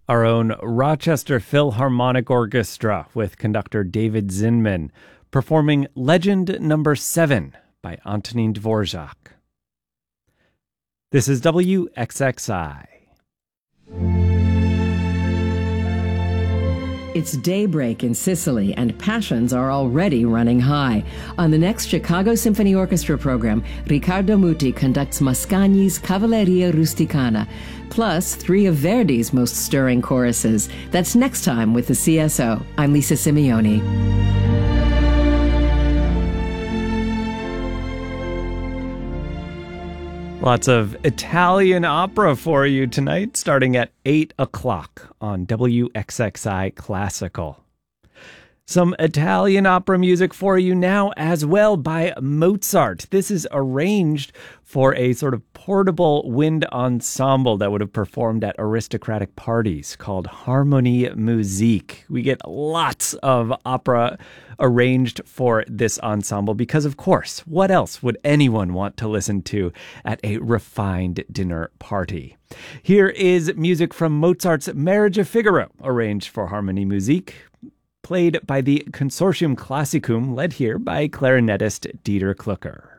Our own Rochester Philharmonic Orchestra with conductor David Zinman performing Legend Number 7 by Antonin Dvorak. This is WXXI. It's daybreak in Sicily, and passions are already running high. On the next Chicago Symphony Orchestra program, Riccardo Muti conducts Mascagni's Cavalleria Rusticana, plus 3 of Verdi's most stirring choruses. That's next time with the CSO. I'm Lisa Simeoni. Lots of Italian opera for you tonight, starting at 8 o'clock on WXXI Classical. Some Italian opera music for you now as well by Mozart. This is arranged for a sort of portable wind ensemble that would have performed at aristocratic parties called Harmonie Musik. We get lots of opera arranged for this ensemble because, of course, what else would anyone want to listen to at a refined dinner party? Here is music from Mozart's Marriage of Figaro, arranged for Harmonie Musik, played by the Consortium Classicum, led here by clarinetist Dieter Klucker.